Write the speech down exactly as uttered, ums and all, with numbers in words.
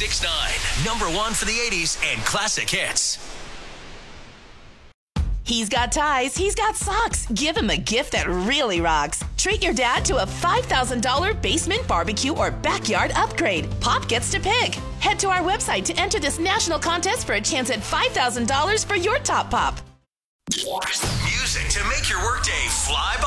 six nine, number one for the eighties and classic hits. He's got ties, he's got socks. Give him a gift that really rocks. Treat your dad to a five thousand dollars basement, barbecue, or backyard upgrade. Pop gets to pick. Head to our website to enter this national contest for a chance at five thousand dollars for your top pop. Music to make your workday fly by.